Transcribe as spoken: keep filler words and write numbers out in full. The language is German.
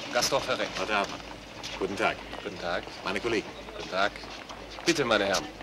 Gaston Ferré. Warte, Hartmann. Guten Tag. Guten Tag. Meine Kollegen. Guten Tag. Bitte, meine Herren.